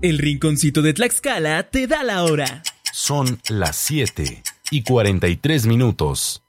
El Rinconcito de Tlaxcala te da la hora. Son las 7:43.